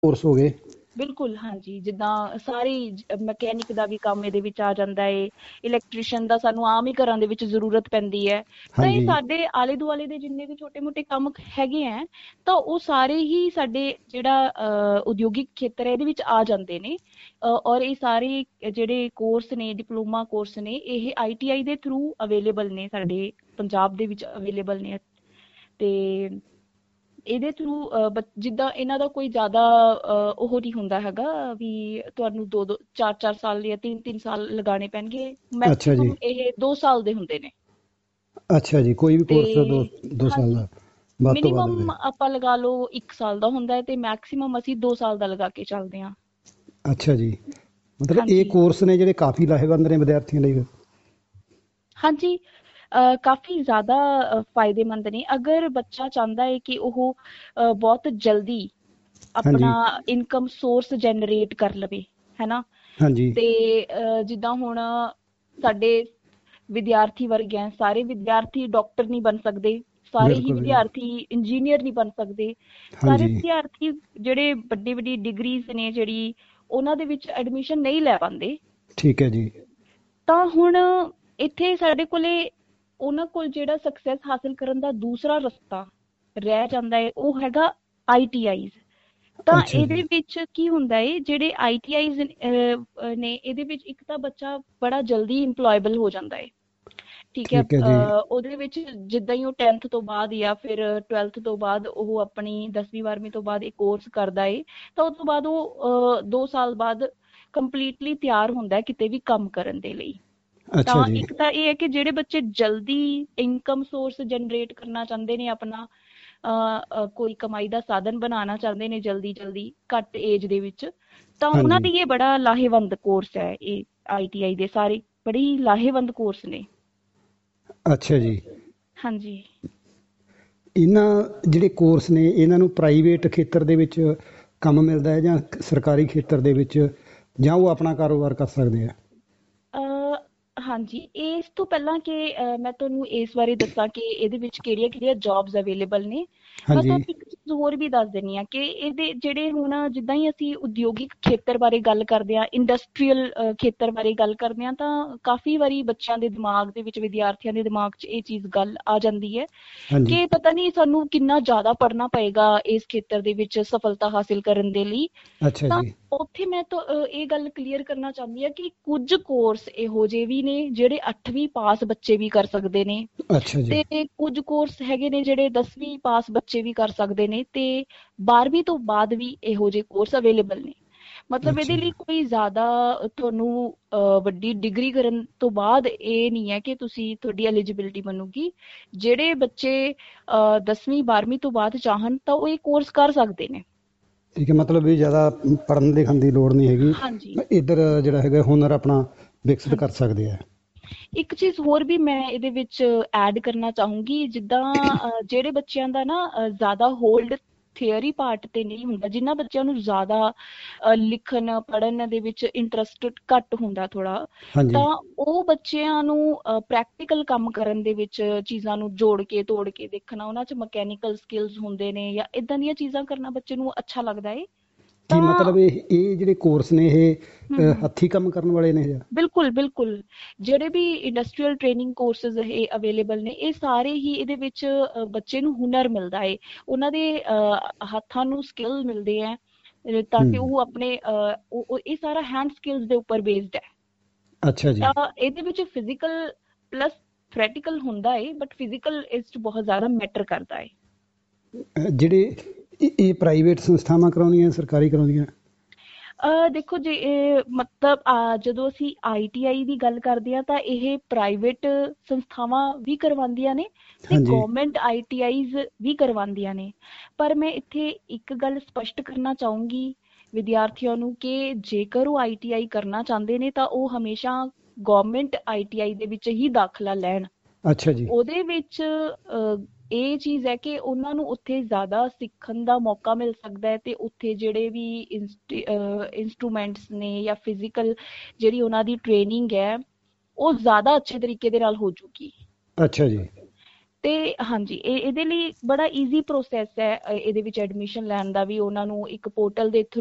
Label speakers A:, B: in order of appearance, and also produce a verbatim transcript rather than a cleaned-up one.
A: Course ਹੋ ਗਏ।
B: ਬਿਲਕੁਲ, ਹਾਂਜੀ, ਜਿੱਦਾਂ ਸਾਰੀ ਮਕੈਨਿਕ ਦਾ ਵੀ ਕੰਮ ਇਹਦੇ ਵਿੱਚ ਆ ਜਾਂਦਾ ਏ, ਇਲੈਕਟ੍ਰੀਸ਼ੀਅਨ ਦਾ ਸਾਨੂੰ ਆਮ ਹੀ ਘਰਾਂ ਦੇ ਵਿੱਚ ਜ਼ਰੂਰਤ ਪੈਂਦੀ ਹੈ। ਤਾਂ ਇਹ
A: ਹਾਂਜੀ।
B: ਸਾਡੇ ਆਲੇ ਦੁਆਲੇ ਦੇ ਜਿੰਨੇ ਵੀ ਛੋਟੇ ਮੋਟੇ ਕੰਮ ਹੈਗੇ ਹੈ, ਤਾਂ ਉਹ ਸਾਰੇ ਹੀ ਸਾਡੇ ਜਿਹੜਾ ਅਹ, ਉਦਯੋਗਿਕ ਖੇਤਰ ਹੈ ਇਹਦੇ ਵਿੱਚ ਆ ਜਾਂਦੇ ਨੇ। ਅਹ, ਔਰ ਇਹ ਸਾਰੇ ਜਿਹੜੇ ਕੋਰਸ ਨੇ, ਡਿਪਲੋਮਾ ਕੋਰਸ ਨੇ, ਇਹ ਆਈ ਟੀ ਆਈ ਦੇ ਥਰੂ ਅਵੇਲੇਬਲ ਨੇ, ਸਾਡੇ ਪੰਜਾਬ ਦੇ ਵਿੱਚ ਅਵੇਲੇਬਲ ਨੇ। ਤੇ ਇਹਦੇ ਥਰੂ ਜਿੱਦਾਂ ਇਹਨਾਂ ਦਾ ਕੋਈ ਜ਼ਿਆਦਾ ਅਹ, ਉਹ ਨਹੀਂ ਹੁੰਦਾ ਹੈਗਾ ਵੀ ਤੁਹਾਨੂੰ ਦੋ ਦੋ ਚਾਰ ਚਾਰ ਸਾਲ ਜਾਂ ਤਿੰਨ ਤਿੰਨ ਸਾਲ ਲਗਾਉਣੇ ਪੈਣਗੇ।
A: ਅੱਛਾ ਜੀ।
B: ਮੈਕਸਿਮਮ ਇਹ ਦੋ ਸਾਲ ਦੇ ਹੁੰਦੇ ਨੇ।
A: ਅੱਛਾ ਜੀ, ਕੋਈ ਵੀ
B: ਤੇ
A: ਕੋਰਸ ਦੋ ਦੋ ਸਾਲ
B: ਹਾਂਜੀ,
A: ਦਾ ਵੱਧ ਤੋਂ ਵੱਧ
B: ਮਿਨੀਮਮ
A: ਹੋਵੇ।
B: ਆਪਾਂ ਲਗਾ ਲਓ ਇੱਕ ਸਾਲ ਦਾ ਹੁੰਦਾ ਹੈ, ਤੇ ਮੈਕਸਿਮਮ ਅਸੀਂ ਦੋ ਸਾਲ ਦਾ ਲਗਾ ਕੇ ਚੱਲਦੇ ਹਾਂ।
A: ਅੱਛਾ ਜੀ, ਮਤਲਬ ਇਹ
B: ਹਾਂਜੀ,
A: ਕੋਰਸ ਨੇ ਜਿਹੜੇ ਕਾਫੀ ਲਾਹੇਵੰਦ ਨੇ ਵਿਦਿਆਰਥੀਆਂ ਲਈ।
B: ਹਾਂਜੀ, ਅ, ਕਾਫੀ ਜ਼ਿਆਦਾ ਅ, ਫਾਇਦੇਮੰਦ ਨੇ ਅਗਰ ਬੱਚਾ ਚਾਹੁੰਦਾ ਹੈ ਕਿ ਉਹ ਅ, ਬਹੁਤ ਜਲਦੀ ਆਪਣਾ
A: ਹਾਂਜੀ।
B: ਇਨਕਮ ਸੋਰਸ ਜਨਰੇਟ ਕਰ ਲਵੇ, ਹੈ ਨਾ।
A: ਹਾਂਜੀ।
B: ਤੇ ਅ, ਜਿੱਦਾਂ ਹੁਣ ਸਾਡੇ ਵਿਦਿਆਰਥੀ ਵਰਗੇ ਹੈ, ਸਾਰੇ ਵਿਦਿਆਰਥੀ ਡਾਕਟਰ ਨਹੀਂ ਬਣ ਸਕਦੇ, ਸਾਰੇ ਹੀ
A: ਬਿਲਕੁਲ ਜੀ।
B: ਵਿਦਿਆਰਥੀ ਇੰਜੀਨੀਅਰ ਨਹੀਂ ਬਣ ਸਕਦੇ। ਸਾਰੇ
A: ਹਾਂਜੀ।
B: ਵਿਦਿਆਰਥੀ ਜਿਹੜੇ ਵੱਡੀ ਵੱਡੀ ਡਿਗਰੀਜ਼ ਨੇ ਜਿਹੜੀ ਉਹਨਾਂ ਦੇ ਵਿੱਚ ਐਡਮਿਸ਼ਨ ਨਹੀਂ ਲੈ ਪਾਉਂਦੇ।
A: ਠੀਕ ਹੈ ਜੀ।
B: ਤਾਂ ਹੁਣ ਇੱਥੇ ਸਾਡੇ ਕੋਲੇ ਉਹਨਾਂ ਕੋਲ ਜਿਹੜਾ ਸਕਸੈਸ ਹਾਸਿਲ ਕਰਨ ਦਾ ਦੂਸਰਾ ਰਸਤਾ ਰਹਿ ਜਾਂਦਾ ਹੈ, ਉਹ ਹੈਗਾ ਆਈ ਟੀ ਆਈਜ਼। ਤਾਂ
A: ਅੱਛਾ
B: ਇਹਦੇ
A: ਜੀ।
B: ਵਿੱਚ ਕੀ ਹੁੰਦਾ ਹੈ, ਜਿਹੜੇ ਆਈ ਟੀ ਆਈਜ਼ ਨੇ ਇਹਦੇ ਵਿੱਚ ਇੱਕ ਤਾਂ ਬੱਚਾ ਬੜਾ ਜਲਦੀ ਇੰਪਲੋਏਬਲ ਹੋ ਜਾਂਦਾ ਹੈ। ਠੀਕ ਹੈ,
A: ਠੀਕ ਹੈ ਜੀ।
B: ਅਹ, ਉਹਦੇ ਵਿੱਚ ਜਿੱਦਾਂ ਹੀ ਉਹ ਟੈਨਥ ਤੋਂ ਬਾਅਦ ਜਾਂ ਫਿਰ ਟਵੈਲਥ ਤੋਂ ਬਾਅਦ ਉਹ ਆਪਣੀ ਦਸਵੀਂ ਬਾਰਵੀਂ ਤੋਂ ਬਾਅਦ ਇਹ ਕੋਰਸ ਕਰਦਾ ਏ, ਤਾਂ ਉਸ ਤੋਂ ਬਾਅਦ ਉਹ ਅਹ, ਦੋ ਸਾਲ ਬਾਅਦ ਕੰਪਲੀਟਲੀ ਤਿਆਰ ਹੁੰਦਾ ਹੈ ਕਿਤੇ ਵੀ ਕੰਮ ਕਰਨ ਦੇ ਲਈ।
A: ਅੱਛਾ
B: ਤਾਂ
A: ਜੀ।
B: ਇੱਕ ਤਾਂ ਇਹ ਹੈ ਕਿ ਜਿਹੜੇ ਬੱਚੇ ਜਲਦੀ ਇਨਕਮ ਸੋਰਸ ਜਨਰੇਟ ਕਰਨਾ ਚਾਹੁੰਦੇ ਨੇ, ਆਪਣਾ ਅਹ, ਅਹ, ਕੋਈ ਕਮਾਈ ਦਾ ਸਾਧਨ ਬਣਾਉਣਾ ਚਾਹੁੰਦੇ ਨੇ ਜਲਦੀ ਜਲਦੀ ਘੱਟ ਏਜ ਦੇ ਵਿੱਚ, ਤਾਂ ਉਹਨਾਂ
A: ਹਾਂਜੀ।
B: ਲਈ ਇਹ ਬੜਾ ਲਾਹੇਵੰਦ ਕੋਰਸ ਹੈ। ਇਹ ਆਈ ਟੀ ਆਈ ਦੇ ਸਾਰੇ ਬੜੀ ਲਾਹੇਵੰਦ ਕੋਰਸ ਨੇ।
A: ਅੱਛਾ ਜੀ,
B: ਹਾਂਜੀ,
A: ਇਹਨਾਂ ਜਿਹੜੇ ਕੋਰਸ ਨੇ ਇਹਨਾਂ ਨੂੰ ਪ੍ਰਾਈਵੇਟ ਖੇਤਰ ਦੇ ਵਿੱਚ ਕੰਮ ਮਿਲਦਾ ਹੈ ਜਾਂ ਸਰਕਾਰੀ ਖੇਤਰ ਦੇ ਵਿੱਚ, ਜਾਂ ਉਹ ਆਪਣਾ ਕਾਰੋਬਾਰ ਕਰ ਸਕਦੇ ਆ।
B: ਅ, ਹਾਂਜੀ, ਇਸ ਤੋਂ ਪਹਿਲਾਂ ਕਿ ਅ, ਮੈਂ ਤੁਹਾਨੂੰ ਇਸ ਬਾਰੇ ਦੱਸਾਂ ਕਿ ਇਹਦੇ ਵਿੱਚ ਕਿਹੜੀਆਂ ਕਿਹੜੀਆਂ ਜੌਬਸ ਅਵੇਲੇਬਲ ਨੇ, ਮੈਂ
A: ਹਾਂਜੀ।
B: ਤੁਹਾਨੂੰ ਇੱਕ ਚੀਜ਼ ਹੋਰ ਵੀ ਦੱਸ ਦਿੰਦੀ ਹਾਂ ਕਿ ਇਹਦੇ ਜਿਹੜੇ ਹੁਣ ਜਿੱਦਾਂ ਹੀ ਅਸੀਂ ਉਦਯੋਗਿਕ ਖੇਤਰ ਬਾਰੇ ਗੱਲ ਕਰਦੇ ਹਾਂ, ਇੰਡਸਟਰੀਅਲ ਖੇਤਰ ਬਾਰੇ ਗੱਲ ਕਰਦੇ ਹਾਂ, ਤਾਂ ਕਾਫੀ ਵਾਰੀ ਬੱਚਿਆਂ ਦੇ ਦਿਮਾਗ ਦੇ ਵਿੱਚ, ਵਿਦਿਆਰਥੀਆਂ ਦੇ ਦਿਮਾਗ 'ਚ ਇਹ ਚੀਜ਼ ਗੱਲ ਆ ਜਾਂਦੀ ਹੈ
A: ਹਾਂਜੀ।
B: ਕਿ ਪਤਾ ਨਹੀਂ ਸਾਨੂੰ ਕਿੰਨਾ ਜ਼ਿਆਦਾ ਪੜ੍ਹਨਾ ਪਏਗਾ ਇਸ ਖੇਤਰ ਦੇ ਵਿੱਚ ਸਫਲਤਾ ਹਾਸਿਲ ਕਰਨ ਦੇ ਲਈ।
A: ਅੱਛਾ
B: ਤਾਂ
A: ਜੀ।
B: ਉੱਥੇ ਮੈਂ ਤਾਂ ਅ, ਇਹ ਗੱਲ ਕਲੀਅਰ ਕਰਨਾ ਚਾਹੁੰਦੀ ਹਾਂ ਕਿ ਕੁਝ ਕੋਰਸ ਇਹੋ ਜਿਹੇ ਵੀ ਨੇ ਜਿਹੜੇ ਅੱਠਵੀਂ ਪਾਸ ਬੱਚੇ ਵੀ ਕਰ ਸਕਦੇ ਨੇ,
A: ਅੱਛਾ ਜੀ।
B: ਤੇ ਕੁਝ ਕੋਰਸ ਹੈਗੇ ਨੇ ਜਿਹੜੇ ਦਸਵੀਂ ਪਾਸ ਬੱਚੇ ਵੀ ਕਰ ਸਕਦੇ ਨੇ, ਤੇ ਬਾਰਵੀਂ ਤੋਂ ਬਾਅਦ ਵੀ ਇਹੋ ਜਿਹੇ ਕੋਰਸ ਅਵੇਲੇਬਲ ਨੇ। ਮਤਲਬ
A: ਅੱਛਾ
B: ਇਹਦੇ
A: ਜੀ।
B: ਲਈ ਕੋਈ ਜ਼ਿਆਦਾ ਤੁਹਾਨੂੰ ਅ, ਵੱਡੀ ਡਿਗਰੀ ਕਰਨ ਤੋਂ ਬਾਅਦ ਇਹ ਨਹੀਂ ਹੈ ਕਿ ਤੁਸੀਂ ਤੁਹਾਡੀ ਐਲੀਜੀਬਿਲਿਟੀ ਬਣੂਗੀ। ਜਿਹੜੇ ਬੱਚੇ ਅ, ਦਸਵੀਂ ਬਾਰਵੀਂ ਤੋਂ ਬਾਅਦ ਚਾਹਣ ਤਾਂ ਉਹ ਇਹ ਕੋਰਸ ਕਰ ਸਕਦੇ ਨੇ।
A: ਠੀਕ ਹੈ, ਮਤਲਬ ਵੀ ਜ਼ਿਆਦਾ ਪੜ੍ਹਨ ਲਿਖਣ ਦੀ ਲੋੜ ਨਹੀਂ ਹੈਗੀ,
B: ਹਾਂਜੀ,
A: ਇੱਧਰ ਜਿਹੜਾ ਹੈਗਾ ਹੁਨਰ ਆਪਣਾ ਵਿਕਸਿਤ ਕਰ
B: ਹਾਂਜੀ।
A: ਸਕਦੇ ਆ।
B: ਇੱਕ ਚੀਜ਼ ਹੋਰ ਵੀ ਮੈਂ ਇਹਦੇ ਵਿੱਚ ਐਡ ਕਰਨਾ ਚਾਹੂੰਗੀ, ਜਿੱਦਾਂ ਅ, ਜਿਹੜੇ ਬੱਚਿਆਂ ਦਾ ਨਾ ਅ, ਜ਼ਿਆਦਾ ਹੋਲਡ ਥਿਅਰੀ ਪਾਰਟ ਤੇ ਨਹੀਂ ਹੁੰਦਾ, ਜਿਨ੍ਹਾਂ ਬੱਚਿਆਂ ਨੂੰ ਜ਼ਿਆਦਾ ਅ, ਲਿਖਣ ਪੜ੍ਹਨ ਦੇ ਵਿੱਚ ਇੰਟਰਸਟ ਘੱਟ ਹੁੰਦਾ ਥੋੜਾ,
A: ਹਾਂਜੀ।
B: ਤਾਂ ਉਹ ਬੱਚਿਆਂ ਨੂੰ ਪ੍ਰੈਕਟੀਕਲ ਕੰਮ ਕਰਨ ਦੇ ਵਿੱਚ ਚੀਜ਼ਾਂ ਨੂੰ ਜੋੜ ਕੇ ਤੋੜ ਕੇ ਦੇਖਣਾ, ਉਹਨਾਂ 'ਚ ਮਕੈਨੀਕਲ ਸਕਿੱਲਸ ਹੁੰਦੇ ਨੇ ਜਾਂ ਇਦਾਂ ਦੀਆਂ ਚੀਜ਼ਾਂ ਕਰਨਾ ਬੱਚੇ ਨੂੰ ਅੱਛਾ ਲੱਗਦਾ ਹੈ।
A: ਕੀ
B: ਤਾਂ
A: ਮਤਲਬ ਇਹ ਇਹ ਜਿਹੜੇ ਕੋਰਸ ਨੇ ਇਹ
B: ਹਮ
A: ਅ,
B: ਹਮ
A: ਹੱਥੀਂ ਕੰਮ ਕਰਨ ਵਾਲੇ ਨੇ ਜਾਂ?
B: ਬਿਲਕੁਲ, ਬਿਲਕੁਲ। ਜਿਹੜੇ ਵੀ ਇੰਡਸਟਰੀਅਲ ਟ੍ਰੇਨਿੰਗ ਕੋਰਸਿਸ ਇਹ ਅਵੇਲੇਬਲ ਨੇ, ਇਹ ਸਾਰੇ ਹੀ ਇਹਦੇ ਵਿੱਚ ਅ, ਬੱਚੇ ਨੂੰ ਹੁਨਰ ਮਿਲਦਾ ਹੈ। ਉਹਨਾਂ ਦੇ ਅ, ਹੱਥਾਂ ਨੂੰ ਸਕਿੱਲ ਮਿਲਦੇ ਹੈ, ਅ, ਤਾਂ
A: ਹੂੰ।
B: ਕਿ ਉਹ ਆਪਣੇ ਅ, ਉਹ- ਉਹ- ਇਹ ਸਾਰਾ ਹੈਂਡ ਸਕਿੱਲਸ ਦੇ ਉੱਪਰ ਬੇਸਡ ਹੈ।
A: ਅੱਛਾ ਜੀ।
B: ਤਾਂ ਇਹਦੇ ਵਿੱਚ ਫਿਜ਼ੀਕਲ ਪਲੱਸ ਥਿਓਰੇਟੀਕਲ ਹੁੰਦਾ ਹੈ, ਬਟ ਫਿਜ਼ੀਕਲ ਇਸ 'ਚ ਬਹੁਤ ਜ਼ਿਆਦਾ ਮੈਟਰ ਕਰਦਾ ਹੈ।
A: ਅ, ਜਿਹੜੇ ਇਹ ਇਹ ਪ੍ਰਾਈਵੇਟ ਸੰਸਥਾਵਾਂ ਕਰਾਉਂਦੀਆਂ ਸਰਕਾਰੀ ਕਰਾਉਂਦੀਆਂ?
B: ਅ, ਦੇਖੋ ਜੀ, ਇਹ ਮਤਲਬ ਅ, ਜਦੋਂ ਅਸੀਂ ਆਈ ਟੀ ਆਈ ਦੀ ਗੱਲ ਕਰਦੇ ਹਾਂ ਤਾਂ ਇਹ ਪ੍ਰਾਈਵੇਟ ਸੰਸਥਾਵਾਂ ਵੀ ਕਰਵਾਉਂਦੀਆਂ ਨੇ ਤੇ
A: ਹਾਂਜੀ।
B: ਗਵਰਨਮੈਂਟ ਆਈ ਟੀ ਆਈਜ਼ ਵੀ ਕਰਵਾਉਂਦੀਆਂ ਨੇ। ਪਰ ਮੈਂ ਇੱਥੇ ਇੱਕ ਗੱਲ ਸਪਸ਼ਟ ਕਰਨਾ ਚਾਹੂੰਗੀ ਵਿਦਿਆਰਥੀਆਂ ਨੂੰ ਕਿ ਜੇਕਰ ਉਹ ਆਈ ਟੀ ਆਈ ਕਰਨਾ ਚਾਹੁੰਦੇ ਨੇ ਤਾਂ ਉਹ ਹਮੇਸ਼ਾ ਗਵਰਨਮੈਂਟ ਆਈ ਟੀ ਆਈ ਦੇ ਵਿੱਚ ਹੀ ਦਾਖਲਾ ਲੈਣ।
A: ਅੱਛਾ ਜੀ।
B: ਉਹਦੇ ਵਿੱਚ ਅ, ਇਹ ਚੀਜ਼ ਹੈ ਕਿ ਉਹਨਾਂ ਨੂੰ ਉੱਥੇ ਜ਼ਿਆਦਾ ਸਿੱਖਣ ਦਾ ਮੌਕਾ ਮਿਲ ਸਕਦਾ ਹੈ, ਤੇ ਉੱਥੇ ਜਿਹੜੇ ਵੀ ਇੰਸਟਰੂਮੈਂਟਸ ਨੇ ਜਾਂ ਫਿਜ਼ੀਕਲ ਜਿਹੜੀ ਉਹਨਾਂ ਦੀ ਟ੍ਰੇਨਿੰਗ ਹੈ ਉਹ ਜ਼ਿਆਦਾ ਅੱਛੇ ਤਰੀਕੇ ਦੇ ਨਾਲ ਹੋ ਜੂਗੀ।
A: ਅੱਛਾ ਜੀ।
B: ਤੇ ਹਾਂਜੀ, ਇਹ ਇਹਦੇ ਲਈ ਬੜਾ ਈਜ਼ੀ ਪ੍ਰੋਸੈਸ ਹੈ, ਅ, ਇਹਦੇ ਵਿੱਚ ਐਡਮਿਸ਼ਨ ਲੈਣ ਦਾ ਵੀ। ਉਹਨਾਂ ਨੂੰ ਇੱਕ ਪੋਰਟਲ ਦੇ